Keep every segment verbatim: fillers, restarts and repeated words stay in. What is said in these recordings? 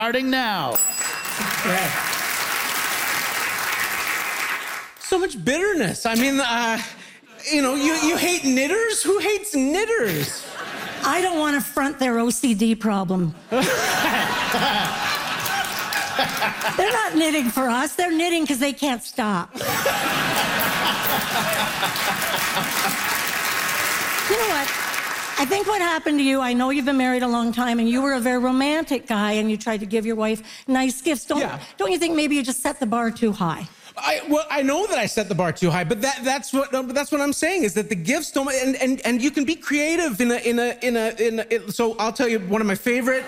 Starting now. Yeah. So much bitterness. I mean, uh, you know, you, you hate knitters? Who hates knitters? I don't want to front their O C D problem. They're not knitting for us. They're knitting because they can't stop. You know what? I think what happened to you, I know you've been married a long time and you were a very romantic guy and you tried to give your wife nice gifts. Don't, Yeah. don't you think maybe you just set the bar too high? I, well, I know that I set the bar too high, but that, that's what no, but that's what I'm saying is that the gifts don't, and, and, and you can be creative in a in a in a in. A, it, so I'll tell you one of my favorite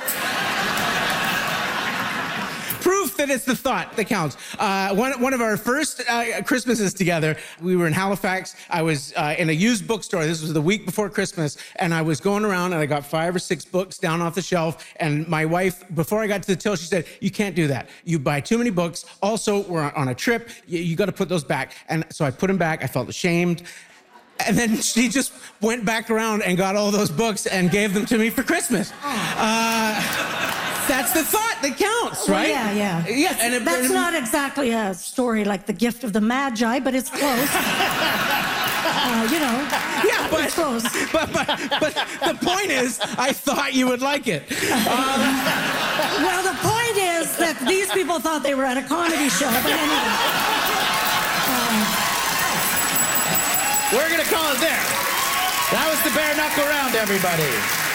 proof that it's the thought that counts. Uh, one one of our first uh, Christmases together, we were in Halifax. I was uh, in a used bookstore. This was the week before Christmas, and I was going around and I got five or six books down off the shelf. And my wife, before I got to the till, she said, "You can't do that. You buy too many books. Also, we're on a trip. You, you got to put those back." And so I put them back. I felt ashamed. And then she just went back around and got all those books and gave them to me for Christmas. Uh, That's the thought that counts, right? Well, yeah, yeah. Yeah, and it, That's and it, not exactly a story like the gift of the Magi, but it's close. uh, you know, yeah, but, it's close. But, but, but the point is, I thought you would like it. Um, Well, the point is that these people thought they were at a comedy show, but anyway. Uh, We're going to call it there. That was the bare knuckle round, everybody.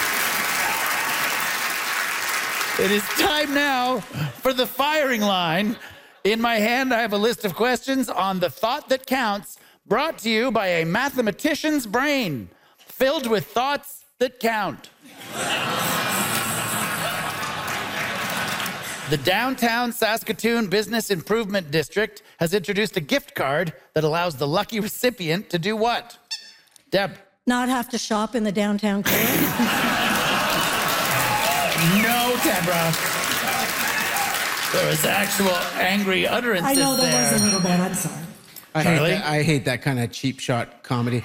It is time now for the firing line. In my hand, I have a list of questions on the thought that counts, brought to you by a mathematician's brain, filled with thoughts that count. The Downtown Saskatoon Business Improvement District has introduced a gift card that allows the lucky recipient to do what? Deb. Not have to shop in the downtown core. No, Deborah. There was actual angry utterances I know there there. was a little bit. I'm sorry. I hate, Charlie? that, I hate that kind of cheap shot comedy.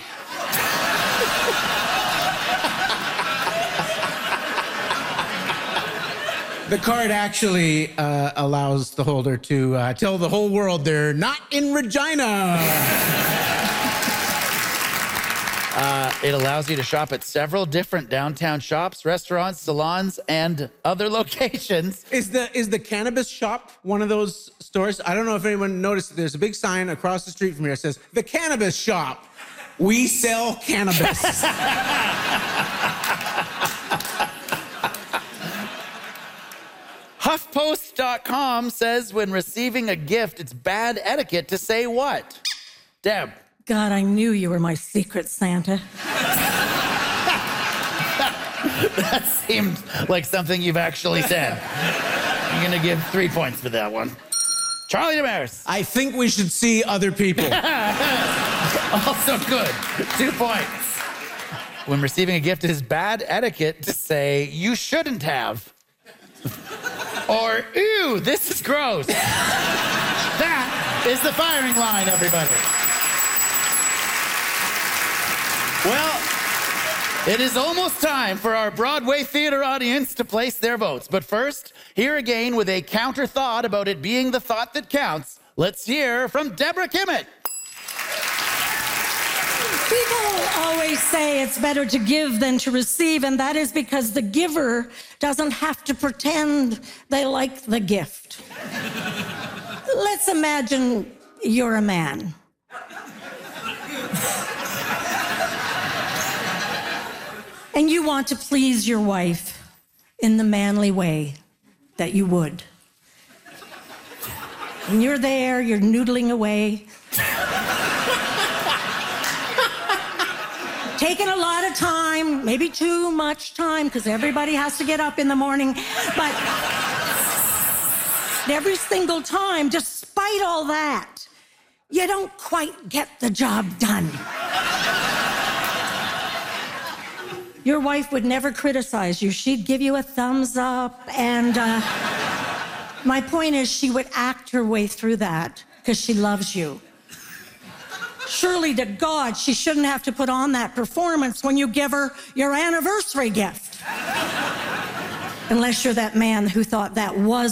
The card actually uh, allows the holder to uh, tell the whole world they're not in Regina. Uh, it allows you to shop at several different downtown shops, restaurants, salons, and other locations. Is the is the cannabis shop one of those stores? I don't know if anyone noticed. There's a big sign across the street from here that says, "The Cannabis Shop. We sell cannabis." HuffPost dot com says when receiving a gift, it's bad etiquette to say what? Deb. God, I knew you were my secret Santa. That seemed like something you've actually said. I'm gonna give three points for that one. Charlie Damaris. I think we should see other people. Also good. Two points. When receiving a gift, it is bad etiquette to say you shouldn't have. Or, ew, this is gross. That is the firing line, everybody. Well, it is almost time for our Broadway theater audience to place their votes. But first, here again with a counter thought about it being the thought that counts, let's hear from Deborah Kimmett. People always say it's better to give than to receive, and that is because the giver doesn't have to pretend they like the gift. Let's imagine you're a man. And you want to please your wife in the manly way that you would. And you're there, you're noodling away. Taking a lot of time, maybe too much time, because everybody has to get up in the morning. But every single time, despite all that, you don't quite get the job done. Your wife would never criticize you. She'd give you a thumbs up. And uh, my point is, she would act her way through that because she loves you. Surely to God, she shouldn't have to put on that performance when you give her your anniversary gift. Unless you're that man who thought that was